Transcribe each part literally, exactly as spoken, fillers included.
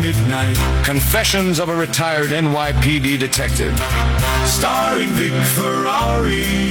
midnight. Confessions of a retired N Y P D detective. Starring Vic Ferrari.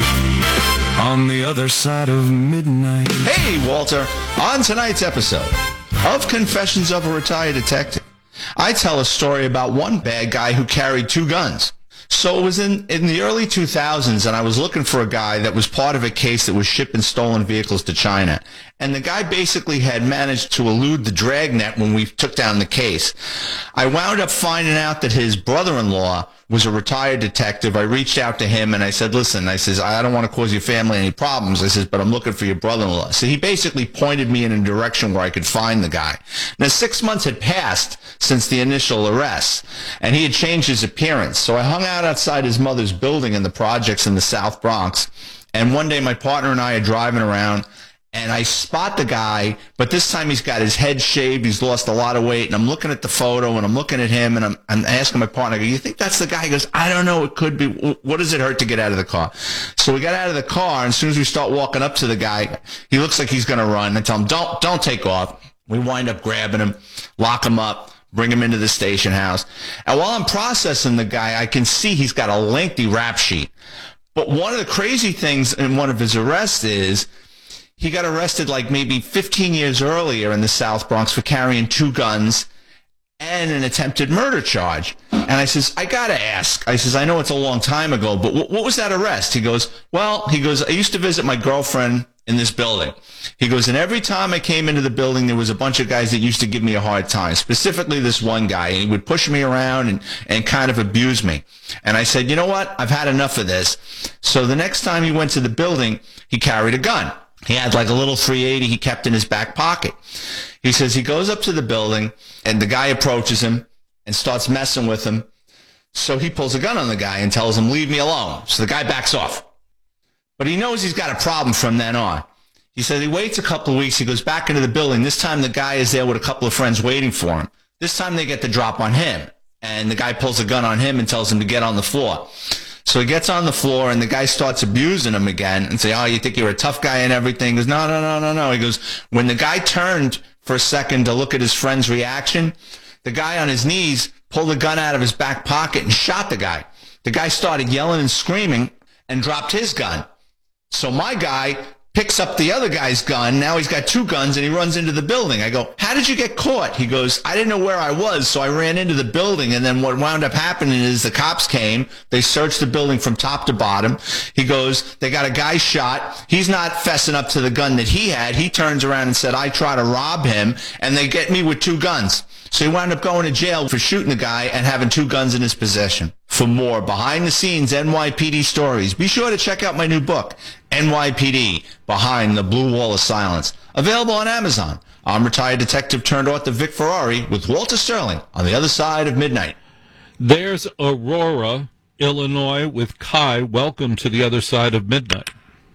On the other side of midnight. Hey, Walter. On tonight's episode of Confessions of a Retired Detective, I tell a story about one bad guy who carried two guns. So it was in, in the early two thousands, and I was looking for a guy that was part of a case that was shipping stolen vehicles to China. And the guy basically had managed to elude the dragnet when we took down the case. I wound up finding out that his brother-in-law was a retired detective. I reached out to him and I said, listen, I says, I don't want to cause your family any problems. I says, but I'm looking for your brother-in-law. So he basically pointed me in a direction where I could find the guy. Now, six months had passed since the initial arrest, and he had changed his appearance. So I hung out outside his mother's building in the projects in the South Bronx. And one day my partner and I are driving around, and I spot the guy, but this time he's got his head shaved. He's lost a lot of weight, and I'm looking at the photo, and I'm looking at him, and I'm, I'm asking my partner, I go, you think that's the guy? He goes, I don't know. It could be. What does it hurt to get out of the car? So we got out of the car, and as soon as we start walking up to the guy, he looks like he's going to run. I tell him, don't, don't take off. We wind up grabbing him, lock him up, bring him into the station house. And while I'm processing the guy, I can see he's got a lengthy rap sheet. But one of the crazy things in one of his arrests is he got arrested like maybe fifteen years earlier in the South Bronx for carrying two guns and an attempted murder charge. And I says, I got to ask. I says, I know it's a long time ago, but w- what was that arrest? He goes, well, he goes, I used to visit my girlfriend in this building. He goes, and every time I came into the building, there was a bunch of guys that used to give me a hard time, specifically this one guy. He would push me around and, and kind of abuse me. And I said, you know what? I've had enough of this. So the next time he went to the building, he carried a gun. He had like a little three eighty he kept in his back pocket. He says he goes up to the building, and the guy approaches him and starts messing with him. So he pulls a gun on the guy and tells him, leave me alone. So the guy backs off. But he knows he's got a problem from then on. He said he waits a couple of weeks. He goes back into the building. This time the guy is there with a couple of friends waiting for him. This time they get the drop on him. And the guy pulls a gun on him and tells him to get on the floor. So he gets on the floor, and the guy starts abusing him again and say, oh, you think you're a tough guy and everything? He goes, no, no, no, no, no. He goes, when the guy turned for a second to look at his friend's reaction, the guy on his knees pulled a gun out of his back pocket and shot the guy. The guy started yelling and screaming and dropped his gun. So my guy picks up the other guy's gun. Now he's got two guns, and he runs into the building. I go, how did you get caught? He goes, I didn't know where I was, so I ran into the building, and then what wound up happening is the cops came. They searched the building from top to bottom. He goes, they got a guy shot. He's not fessing up to the gun that he had. He turns around and said, I try to rob him, and they get me with two guns. So he wound up going to jail for shooting the guy and having two guns in his possession. For more behind-the-scenes N Y P D stories, be sure to check out my new book, N Y P D, Behind the Blue Wall of Silence. Available on Amazon. I'm retired detective turned author Vic Ferrari with Walter Sterling on the other side of midnight. There's Aurora, Illinois with Kai. Welcome to the other side of midnight.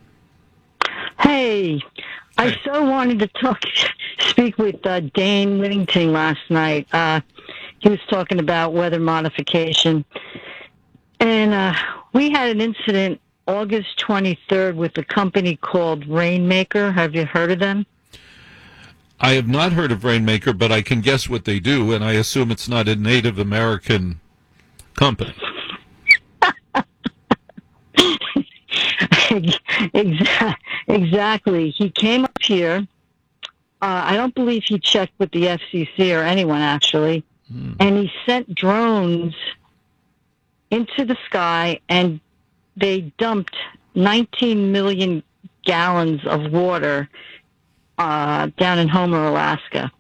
Hey, I hey. so wanted to talk, speak with uh, Dane Whittington last night. Uh, he was talking about weather modification. And uh, we had an incident August twenty-third with a company called Rainmaker. Have you heard of them? I have not heard of Rainmaker, but I can guess what they do, and I assume it's not a Native American company. Exactly. He came up here. Uh, I don't believe he checked with the F C C or anyone, actually. Hmm. And he sent drones into the sky, and they dumped nineteen million gallons of water uh, down in Homer, Alaska,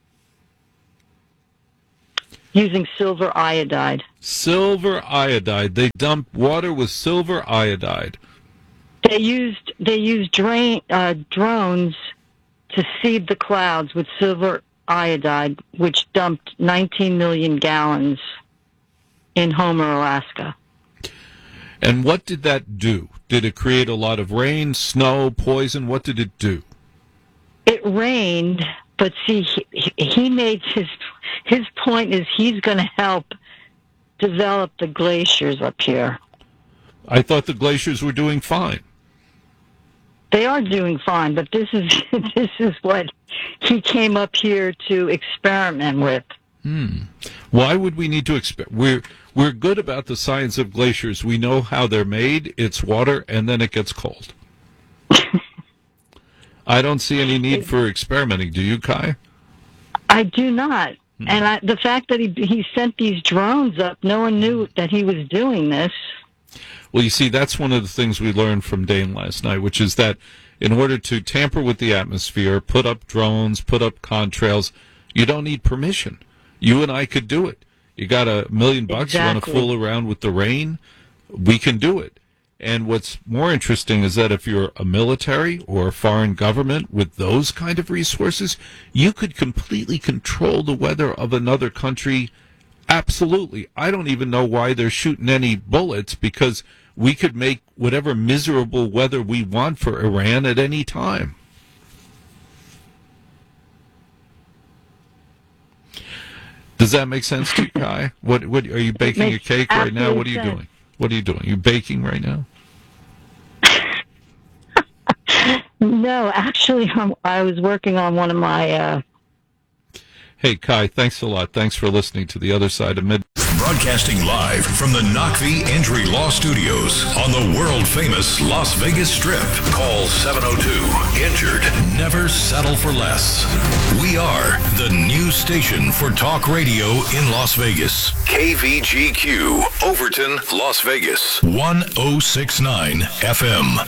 using silver iodide. Silver iodide. They dumped water with silver iodide. They used they used drain, uh, drones to seed the clouds with silver iodide, which dumped nineteen million gallons in Homer, Alaska. And what did that do? Did it create a lot of rain, snow, poison? What did it do? It rained, but see, he, he made his his point is he's going to help develop the glaciers up here. I thought the glaciers were doing fine. They are doing fine, but this is this is what he came up here to experiment with. Hmm. Why would we need to expect? We're we're good about the science of glaciers. We know how they're made. It's water, and then it gets cold. I don't see any need for experimenting. Do you, Kai? I do not. Hmm. And I, the fact that he he sent these drones up, no one knew that he was doing this. Well, you see, that's one of the things we learned from Dane last night, which is that in order to tamper with the atmosphere, put up drones, put up contrails, you don't need permission. You and I could do it. You got a million bucks, exactly. You want to fool around with the rain? We can do it. And what's more interesting is that if you're a military or a foreign government with those kind of resources, you could completely control the weather of another country. Absolutely. I don't even know why they're shooting any bullets, because we could make whatever miserable weather we want for Iran at any time. Does that make sense to you, Kai? What, what, are you baking a cake right now? What are you doing? What are you doing? Are you baking right now? No, actually, I'm, I was working on one of my... Uh... Hey, Kai, thanks a lot. Thanks for listening to The Other Side of Mid. Broadcasting live from the Knockvie Injury Law Studios on the world-famous Las Vegas Strip. Call seven oh two, injured. Never settle for less. We are the new station for talk radio in Las Vegas. K V G Q, Overton, Las Vegas. one oh six point nine F M.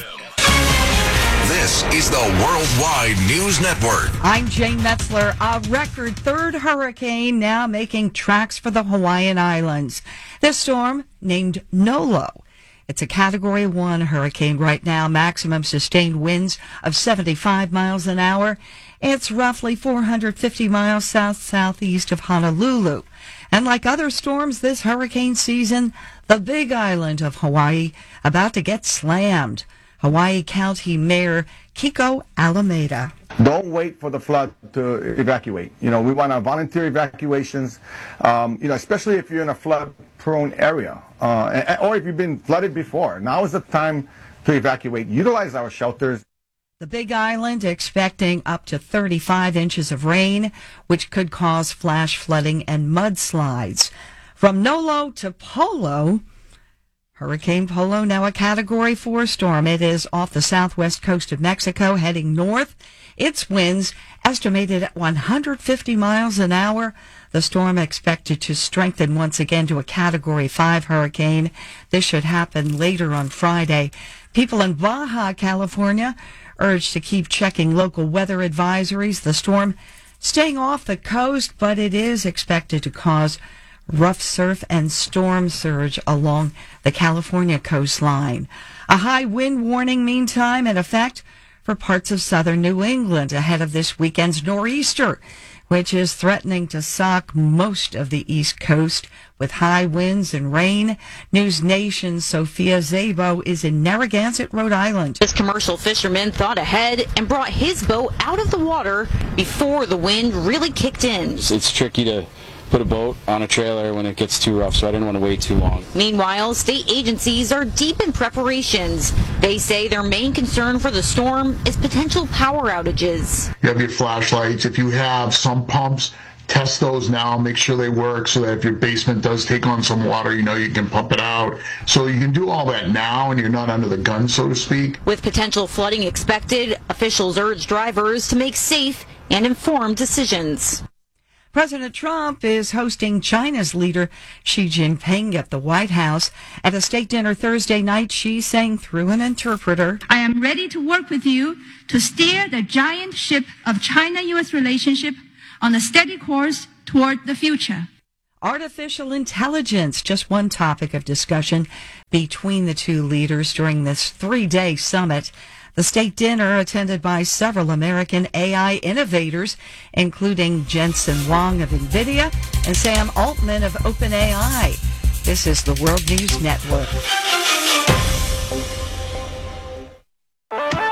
This is the Worldwide News Network. I'm Jane Metzler. A record third hurricane now making tracks for the Hawaiian Islands. This storm, named Nolo. It's a Category one hurricane right now, maximum sustained winds of seventy-five miles an hour. It's roughly four hundred fifty miles south-southeast of Honolulu. And like other storms this hurricane season, the Big Island of Hawaii about to get slammed. Hawaii County Mayor Kiko Alameda. Don't wait for the flood to evacuate. You know, we want our volunteer evacuations, um, you know, especially if you're in a flood-prone area, uh, or if you've been flooded before. Now is the time to evacuate. Utilize our shelters. The Big Island expecting up to thirty-five inches of rain, which could cause flash flooding and mudslides. From Nolo to Polo, Hurricane Polo, now a Category four storm. It is off the southwest coast of Mexico, heading north. Its winds estimated at one hundred fifty miles an hour. The storm expected to strengthen once again to a Category five hurricane. This should happen later on Friday. People in Baja California urged to keep checking local weather advisories. The storm staying off the coast, but it is expected to cause rough surf and storm surge along the California coastline. A high wind warning, meantime, in effect for parts of southern New England ahead of this weekend's nor'easter, which is threatening to sock most of the East Coast with high winds and rain. News Nation's Sophia Szabo is in Narragansett, Rhode Island. This commercial fisherman thought ahead and brought his boat out of the water before the wind really kicked in. It's tricky to put a boat on a trailer when it gets too rough, so I didn't want to wait too long. Meanwhile, state agencies are deep in preparations. They say their main concern for the storm is potential power outages. You have your flashlights. If you have some pumps, test those now, make sure they work so that if your basement does take on some water, you know you can pump it out. So you can do all that now and you're not under the gun, so to speak. With potential flooding expected, officials urge drivers to make safe and informed decisions. President Trump is hosting China's leader Xi Jinping at the White House. At a state dinner Thursday night, Xi sang through an interpreter, "I am ready to work with you to steer the giant ship of China-U S relationship on a steady course toward the future." Artificial intelligence, just one topic of discussion between the two leaders during this three-day summit. The state dinner attended by several American A I innovators, including Jensen Huang of NVIDIA and Sam Altman of OpenAI. This is the World News Network.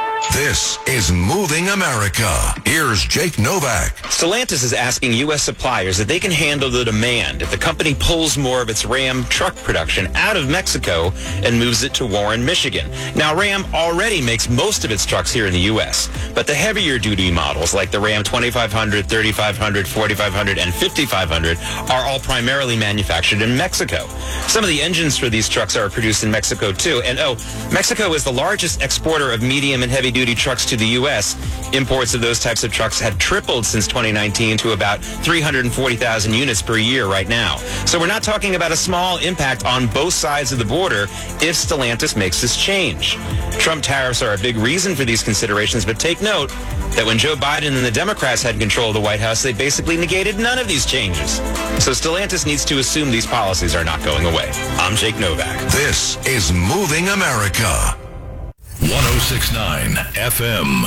This is Moving America. Here's Jake Novak. Stellantis is asking U S suppliers if they can handle the demand if the company pulls more of its Ram truck production out of Mexico and moves it to Warren, Michigan. Now, Ram already makes most of its trucks here in the U S, but the heavier duty models like the Ram twenty-five hundred, thirty-five hundred, forty-five hundred, and fifty-five hundred are all primarily manufactured in Mexico. Some of the engines for these trucks are produced in Mexico too. And oh, Mexico is the largest exporter of medium and heavy duty trucks to the U S. Imports of those types of trucks had tripled since twenty nineteen to about three hundred forty thousand units per year right now. So we're not talking about a small impact on both sides of the border if Stellantis makes this change. Trump tariffs are a big reason for these considerations, but take note that when Joe Biden and the Democrats had control of the White House, they basically negated none of these changes. So Stellantis needs to assume these policies are not going away. I'm Jake Novak. This is Moving America. one oh six point nine F M.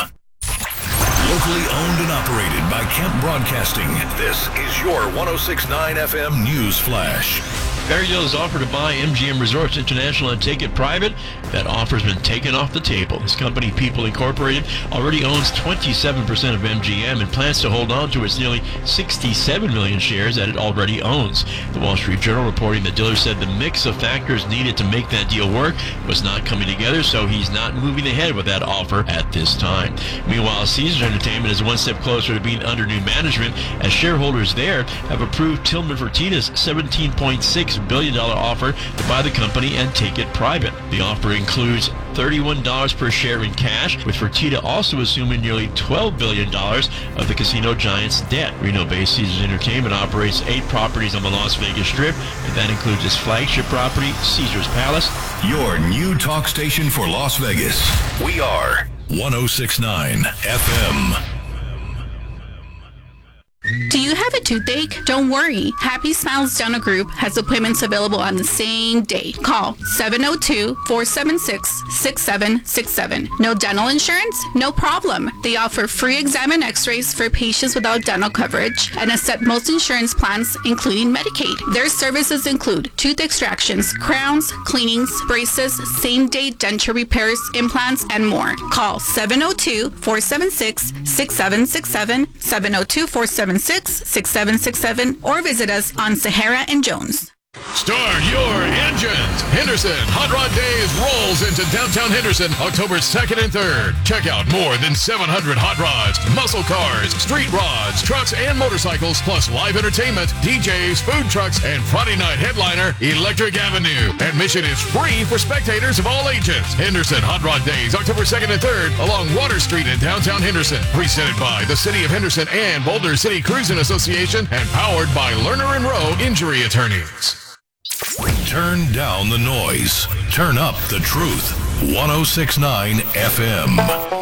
Locally owned and operated by Kemp Broadcasting. This is your one oh six point nine F M News Flash. Barry's offer to buy M G M Resorts International and take it private. That offer's been taken off the table. This company, People Incorporated, already owns twenty-seven percent of M G M and plans to hold on to its nearly sixty-seven million shares that it already owns. The Wall Street Journal reporting that Diller said the mix of factors needed to make that deal work was not coming together, so he's not moving ahead with that offer at this time. Meanwhile, Caesars Entertainment is one step closer to being under new management as shareholders there have approved Tillman Fertitta's seventeen point six billion dollars offer to buy the company and take it private. The offer includes thirty-one dollars per share in cash, with Fertitta also assuming nearly twelve billion dollars of the casino giant's debt. Reno-based Caesars Entertainment operates eight properties on the Las Vegas Strip, and that includes its flagship property, Caesars Palace. Your new talk station for Las Vegas. We are one oh six point nine F M. Do you have a toothache? Don't worry. Happy Smiles Dental Group has appointments available on the same day. Call seven oh two, four seven six, six seven six seven. No dental insurance? No problem. They offer free exam and x-rays for patients without dental coverage and accept most insurance plans, including Medicaid. Their services include tooth extractions, crowns, cleanings, braces, same-day denture repairs, implants, and more. Call seven oh two, four seven six, six seven six seven, seven oh two, four seven six, six seven six seven, or visit us on Sahara and Jones. Start your engines. Henderson Hot Rod Days rolls into downtown Henderson October second and third. Check out more than seven hundred hot rods, muscle cars, street rods, trucks, and motorcycles, plus live entertainment, D Js, food trucks, and Friday night headliner, Electric Avenue. Admission is free for spectators of all ages. Henderson Hot Rod Days, October second and third, along Water Street in downtown Henderson. Presented by the City of Henderson and Boulder City Cruising Association, and powered by Lerner and Rowe Injury Attorneys. Turn down the noise. Turn up the truth. one oh six point nine F M.